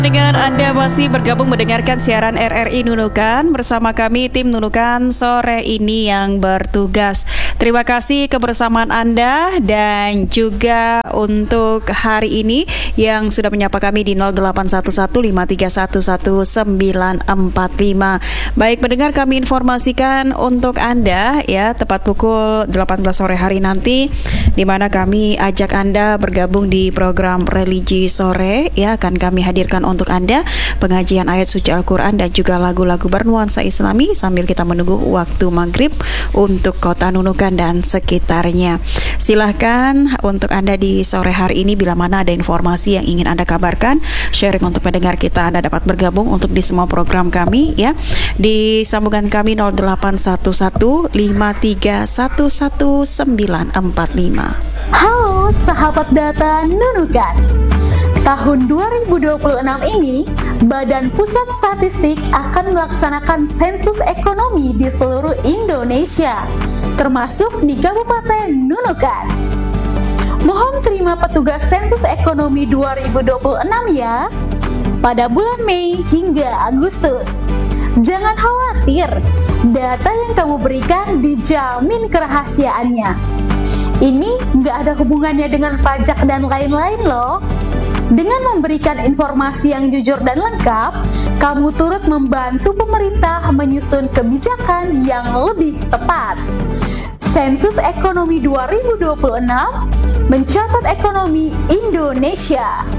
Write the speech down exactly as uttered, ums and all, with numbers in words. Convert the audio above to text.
Dengan Anda masih bergabung mendengarkan siaran R R I Nunukan bersama kami tim Nunukan sore ini yang bertugas. Terima kasih kebersamaan Anda dan juga untuk hari ini yang sudah menyapa kami di nol delapan satu satu lima tiga satu satu sembilan empat lima. Baik pendengar, kami informasikan untuk Anda ya tepat pukul delapan belas sore hari nanti, di mana kami ajak Anda bergabung di program Religi Sore ya, akan kami hadirkan untuk Anda pengajian ayat suci Al-Quran dan juga lagu-lagu bernuansa Islami sambil kita menunggu waktu maghrib untuk kota Nunukan dan sekitarnya. Silahkan untuk Anda di sore hari ini, bila mana ada informasi yang ingin Anda kabarkan, sharing untuk pendengar kita, Anda dapat bergabung untuk di semua program kami ya, di sambungan kami nol delapan satu satu lima tiga satu satu sembilan empat lima. Halo sahabat data Nunukan. Tahun dua ribu dua puluh enam ini, Badan Pusat Statistik akan melaksanakan sensus ekonomi di seluruh Indonesia, termasuk di Kabupaten Nunukan. Mohon terima petugas sensus ekonomi dua ribu dua puluh enam ya, pada bulan Mei hingga Agustus. Jangan khawatir, data yang kamu berikan dijamin kerahasiaannya. Ini nggak ada hubungannya dengan pajak dan lain-lain loh. Dengan memberikan informasi yang jujur dan lengkap, kamu turut membantu pemerintah menyusun kebijakan yang lebih tepat. Sensus Ekonomi dua ribu dua puluh enam mencatat ekonomi Indonesia.